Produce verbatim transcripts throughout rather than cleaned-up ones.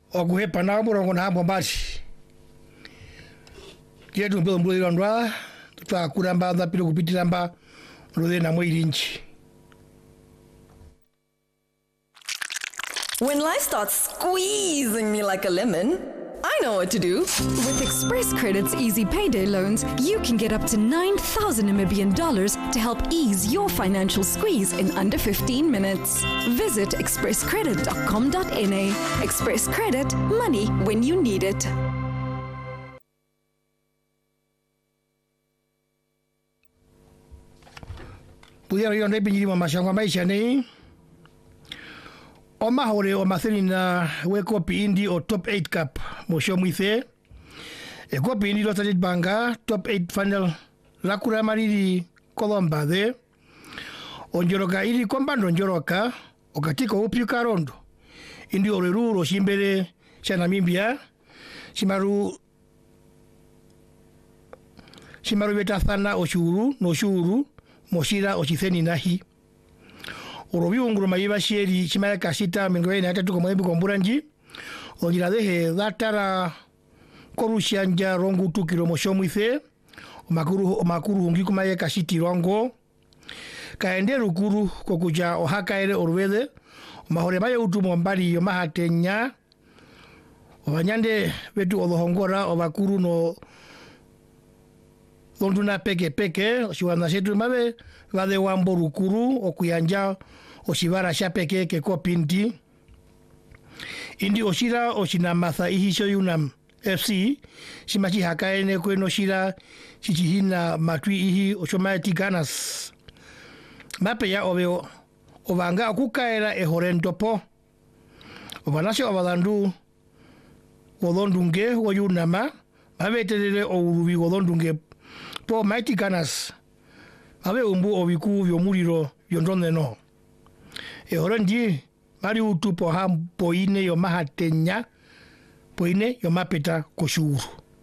okuhepa na murongo na hambo mbasi kietu mpelo mbulu ilondwa tuta kuramba dha pilo kupitiramba rode na mwili nchi. When life starts squeezing me like a lemon, I know what to do. With Express Credit's easy payday loans, you can get up to nine thousand Namibian dollars to help ease your financial squeeze in under fifteen minutes. Visit express credit dot com dot n a. Express Credit, money when you need it. Pudera yon repi njiri mamashangwa maisha ni Oma hore o mathini na we kopi indi o top eight cup mosho mwithe. E kopi indi lo tatit banga top eight final lakura mariri kolomba de. Onjoroka iri kombando njoroka o katiko upi karondo. Indi oreru ro shimbere cha Namibia. Shimaru Shimaru betathana o shuru no shuru moshira o chitheni nahi. Orobi unguru mayiba sheri chimaya kasita mingoe na tatu komoebi komburanji onjira dehe latara korushanja rongu tukiro moshomwithe omakuru omakuru hungi kumaye kasiti rongo kaende rukuru kokuja ohaka ere orwede omahore maye utumo mbali yomahatenya obanyande betu olohongora obakuru no londuna peke peke shiwana setu mabe vade wambo rukuru okuyanja oshibara shapeke ke kopinti indi oshira oshinamasa ihisho yunam F C shimachi hakaene kweno shira chichihina matwi ihi oshomati ganas mape ya obe obanga okukaera ehorentopo obanashe obadandu wodondunge woyunama mabetelele ourubi wodondunge po mighty ganas abe umbu obiku byomuliro byondone no e horendi mari utupo hampo ine yo mahatenya poine yo mapeta koshuru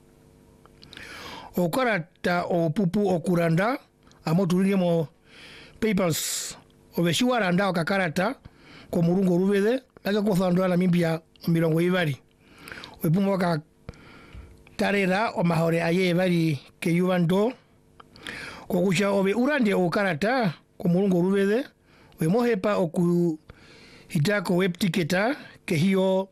okarata opupu okuranda amoturinge mo papers obeshiwaranda okakarata ko murungo rubede aga kofando la mimbia mirongo ibari opumo ka tarera o mahore aye bari ke yubando kokucha obe urande okarata ko murungo rubede we mohepa oku hitako web ticketa ke hiyo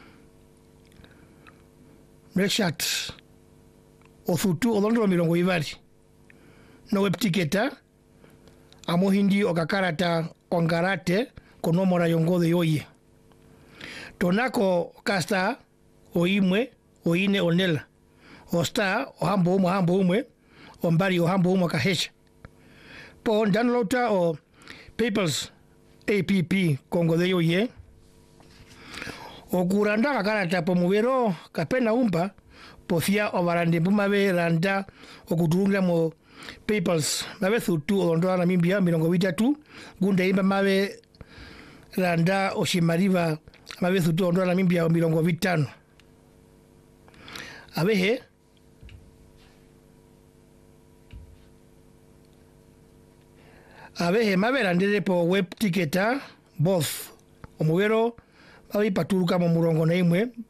mreshat ofutu olondo mirongo ibari no web ticketa amo hindi okakarata ongarate kono mora yongode yoye tonako kasta oimwe oine onela osta ohambo umo hambo umwe ombari ohambo umo kahesha po downloada o papers app kongo de yoye okuranda kakarata po mubero kapena umpa pofia obarande bumabe randa okuturungira mo papers mabe thutu ondo na mimbia mirongo bitatu gunde imba mabe randa oshimariva mabe thutu ondo na mimbia mirongo bitano abehe abehe mabe randere po web ticketa both omubero mabe paturuka mu murongo na imwe